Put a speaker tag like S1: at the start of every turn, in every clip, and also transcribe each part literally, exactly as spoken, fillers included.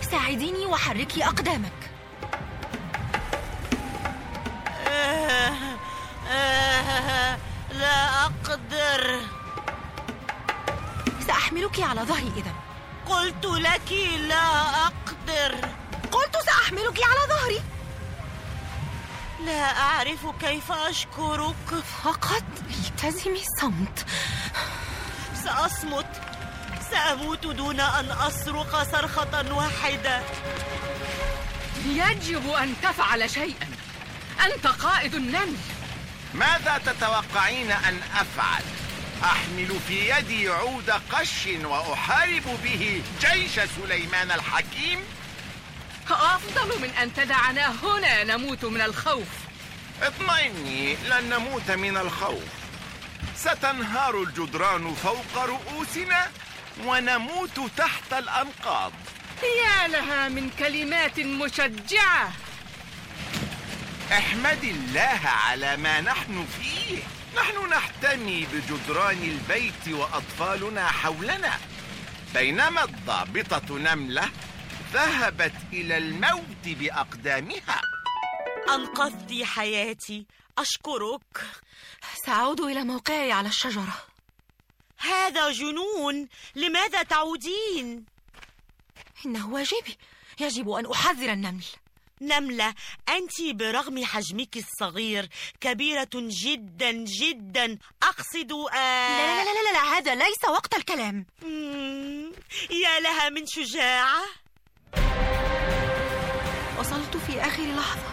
S1: ساعديني وحركي أقدامك.
S2: آه آه لا أقدر.
S1: سأحملك على ظهري إذن.
S2: قلت لك لا أقدر.
S1: قلت سأحملك على ظهري.
S2: لا أعرف كيف أشكرك.
S1: فقط التزمي الصمت.
S2: سأصمت. سأموت دون أن أصرخ صرخة واحدة.
S3: يجب أن تفعل شيئا، أنت قائد النمل.
S4: ماذا تتوقعين أن أفعل؟ أحمل في يدي عود قش وأحارب به جيش سليمان الحكيم؟
S3: أفضل من أن تدعنا هنا نموت من الخوف.
S4: اطمئني، لن نموت من الخوف. ستنهار الجدران فوق رؤوسنا ونموت تحت الأنقاض.
S3: يا لها من كلمات مشجعة.
S4: احمد الله على ما نحن فيه. نحن نحتمي بجدران البيت وأطفالنا حولنا، بينما الضابطة نملة ذهبت إلى الموت بأقدامها.
S2: أنقذت حياتي، أشكرك.
S1: سأعود إلى موقعي على الشجرة.
S2: هذا جنون. لماذا تعودين؟
S1: إنه واجبي، يجب أن أحذر النمل.
S2: نملة، أنت برغم حجمك الصغير كبيرة جدا جدا. أقصد آه...
S1: لا, لا لا لا لا هذا ليس وقت الكلام.
S2: مم... يا لها من شجاعة.
S1: وصلت في آخر لحظة.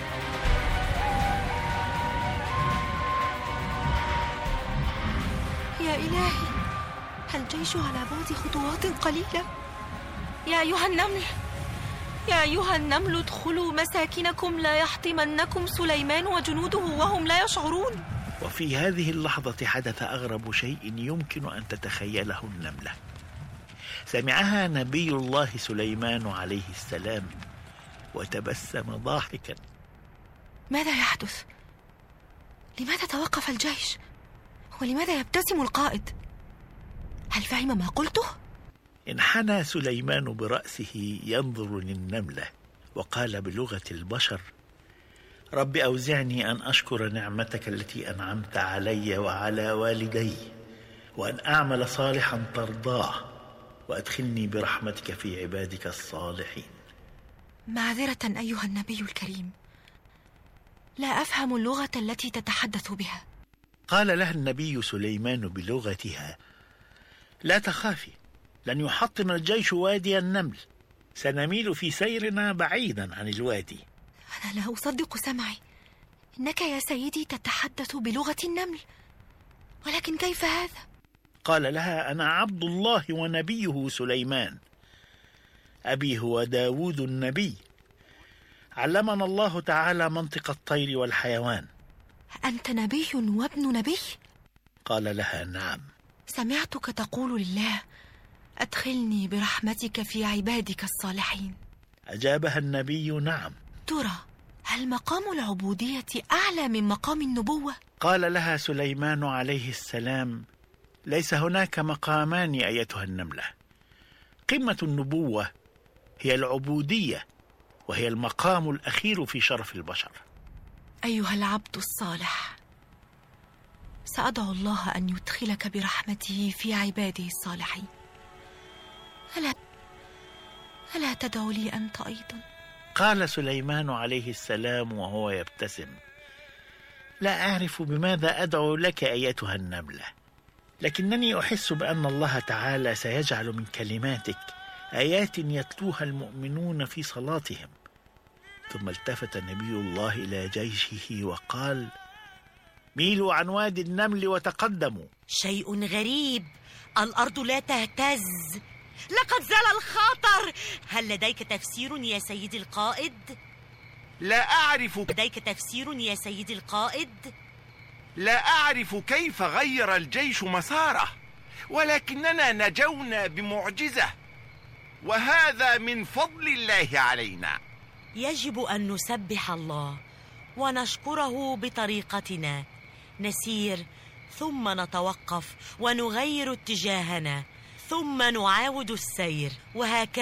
S1: يا إلهي، الجيش على بعد خطوات قليلة. يا أيها النمل، يا أيها النمل، ادخلوا مساكنكم لا يحطمنكم سليمان وجنوده وهم لا يشعرون.
S5: وفي هذه اللحظة حدث أغرب شيء يمكن أن تتخيله النملة. سمعها نبي الله سليمان عليه السلام وتبسم ضاحكا.
S1: ماذا يحدث؟ لماذا توقف الجيش؟ ولماذا يبتسم القائد؟ هل فهم ما قلته؟
S5: انحنى سليمان برأسه ينظر للنملة وقال بلغة البشر: رب أوزعني أن أشكر نعمتك التي أنعمت علي وعلى والدي، وأن أعمل صالحا ترضاه، وأدخلني برحمتك في عبادك الصالحين.
S1: معذرة أيها النبي الكريم، لا أفهم اللغة التي تتحدث بها.
S5: قال لها النبي سليمان بلغتها: لا تخافي، لن يحطم الجيش وادي النمل، سنميل في سيرنا بعيدا عن الوادي.
S1: أنا لا أصدق سمعي، إنك يا سيدي تتحدث بلغة النمل، ولكن كيف هذا؟
S5: قال لها: أنا عبد الله ونبيه سليمان، أبي هو داود النبي، علمنا الله تعالى منطق الطير والحيوان.
S1: أنت نبي وابن نبي؟
S5: قال لها: نعم.
S1: سمعتك تقول لله: أدخلني برحمتك في عبادك الصالحين.
S5: أجابها النبي: نعم.
S1: ترى هل مقام العبودية أعلى من مقام النبوة؟
S5: قال لها سليمان عليه السلام: ليس هناك مقامان أيتها النملة، قمة النبوة هي العبودية، وهي المقام الأخير في شرف البشر.
S1: أيها العبد الصالح، سأدعو الله أن يدخلك برحمته في عباده الصالحين. ألا ألا تدعو لي أنت أيضا؟
S5: قال سليمان عليه السلام وهو يبتسم: لا أعرف بماذا أدعو لك أيتها النملة، لكنني أحس بأن الله تعالى سيجعل من كلماتك آيات يتلوها المؤمنون في صلاتهم. ثم التفت نبي الله إلى جيشه وقال: ميلوا عن وادي النمل وتقدموا.
S2: شيء غريب، الأرض لا تهتز، لقد زال الخطر. هل لديك تفسير يا سيدي القائد؟
S4: لا أعرف.
S2: لديك تفسير يا سيدي القائد؟
S4: لا أعرف كيف غير الجيش مساره، ولكننا نجونا بمعجزة، وهذا من فضل الله علينا.
S2: يجب أن نسبح الله ونشكره بطريقتنا. نسير ثم نتوقف ونغير اتجاهنا ثم نعاود السير، وهكذا.